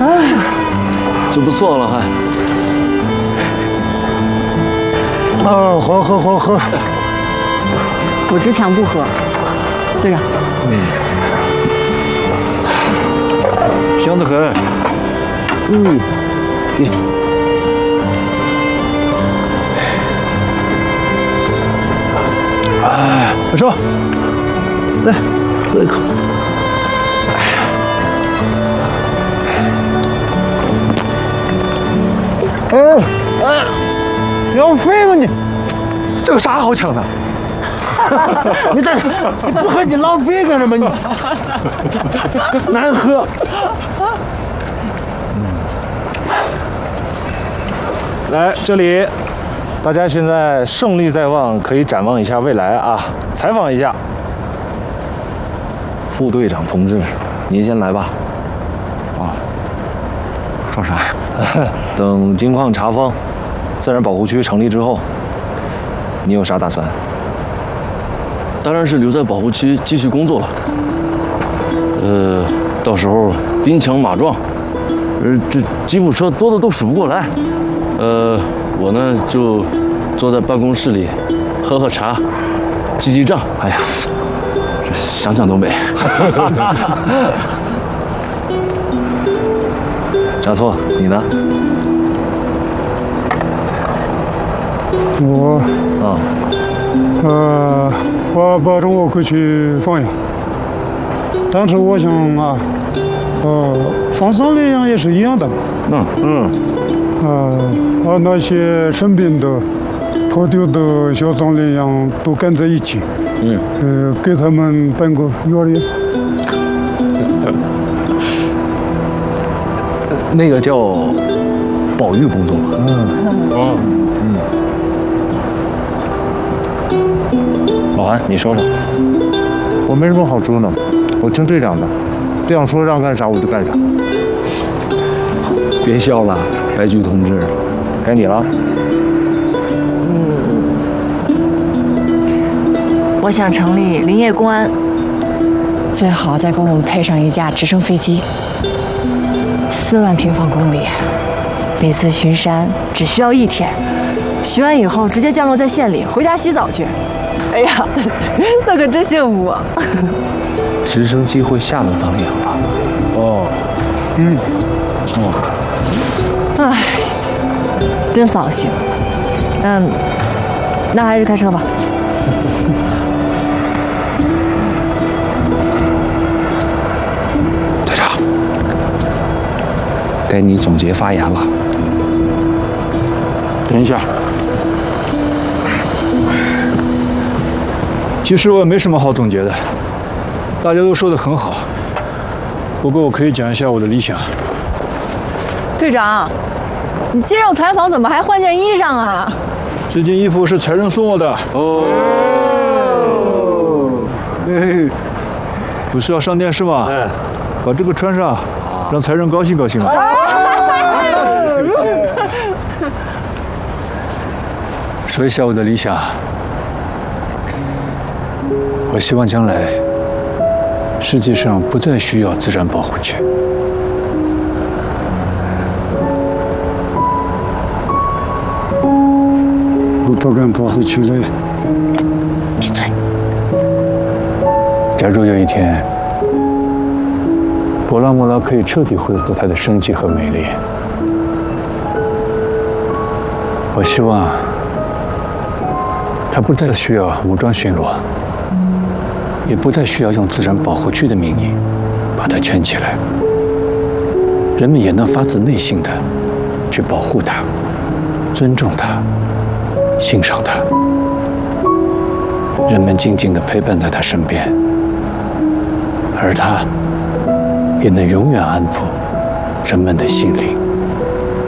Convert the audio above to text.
就不错了还。 哦，喝。 我只抢不喝，队长。 香得很。哎，我说，来喝一口。浪费了你，这有啥好抢的？你这你不喝你浪费干什么？你难喝。来这里，大家现在胜利在望，可以展望一下未来啊！采访一下副队长同志，您先来吧。 说啥？ 等金矿查封、自然保护区成立之后，你有啥打算？当然是留在保护区继续工作了。到时候兵强马壮，这吉普车多的都数不过来。我呢就坐在办公室里喝茶，记账。哎呀，这想想都美。扎错，你呢？ 我保证我会去放养，但是我想啊，放生领养也是一样的。把那些生病的、破丢的小藏羚羊都赶在一起，给他们办个幼儿园。 那个叫保育工作。老韩，你说说。 我没什么好说的，我听队长的，队长说让干啥我就干啥。 别笑了，白菊同志，该你了。 我想成立林业公安，最好再给我们配上一架直升飞机，4万平方公里，每次巡山只需要1天，巡完以后直接降落在县里，回家洗澡去。哎呀，那可真幸福啊！ 直升机会下到藏羚羊吗？ 哎，真扫兴。那还是开车吧。 队长，该你总结发言了。 等一下，其实我也没什么好总结的，大家都说得很好。不过我可以讲一下我的理想。 队长，你接受采访怎么还换件衣裳啊？ 这件衣服是财政送我的。不是要上电视吗？把这个穿上，让财政高兴高兴啊！说一下我的理想，我希望将来世界上不再需要自然保护区。 不敢保护区了。 闭嘴！ 假如有一天，博拉莫拉可以彻底恢复它的生机和美丽，我希望它不再需要武装巡逻，也不再需要用自然保护区的名义把它圈起来，人们也能发自内心的去保护它、尊重它、欣赏它，人们静静地陪伴在它身边，而它也能永远安抚人们的心灵。